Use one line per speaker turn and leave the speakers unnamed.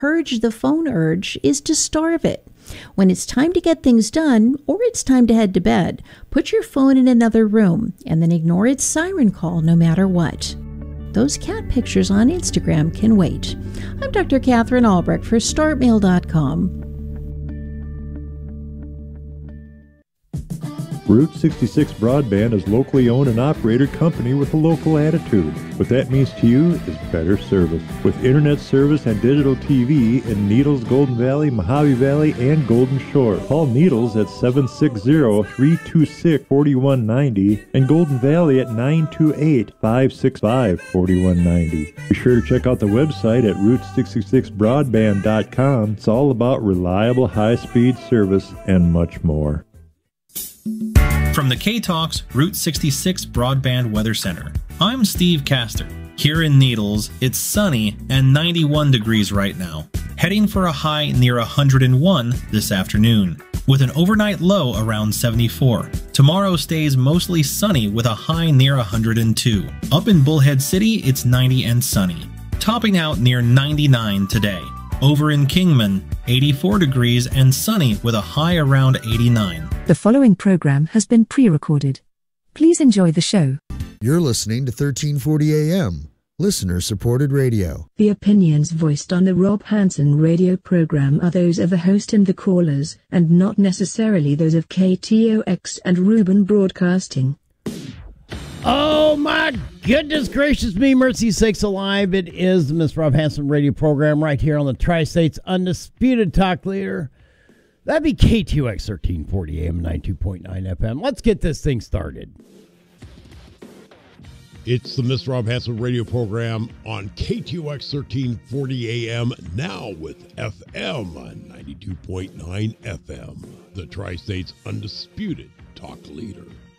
Purge the phone urge is to starve it. When it's time to get things done, or it's time to head to bed, put your phone in another room and then ignore its siren call no matter what. Those cat pictures on Instagram can wait. I'm Dr. Catherine Albrecht for StartMail.com.
Route 66 Broadband is locally owned and operated company with a local attitude. What that means to you is better service. With internet service and digital TV in Needles, Golden Valley, Mojave Valley, and Golden Shore. Call Needles at 760-326-4190 and Golden Valley at 928-565-4190. Be sure to check out the website at Route66Broadband.com. It's all about reliable high-speed service and much more.
From the K-Talks Route 66 Broadband Weather Center, I'm Steve Castor. Here in Needles, it's sunny and 91 degrees right now, heading for a high near 101 this afternoon, with an overnight low around 74. Tomorrow stays mostly sunny with a high near 102. Up in Bullhead City, it's 90 and sunny, topping out near 99 today. Over in Kingman, 84 degrees and sunny with a high around 89.
The following program has been pre-recorded. Please enjoy the show.
You're listening to 1340 AM, listener-supported radio.
The opinions voiced on the Rob Hansen radio program are those of the host and the callers, and not necessarily those of KTOX and Reuben Broadcasting.
Oh my goodness gracious me, mercy sakes alive. It is the Miss Rob Hansen radio program right here on the Tri-State's Undisputed Talk Leader. That'd be KTOX 1340 AM 92.9 FM. Let's get this thing started.
It's the Miss Rob Hansen radio program on KTOX 1340 AM, now with FM on 92.9 FM. The Tri-State's Undisputed Talk Leader.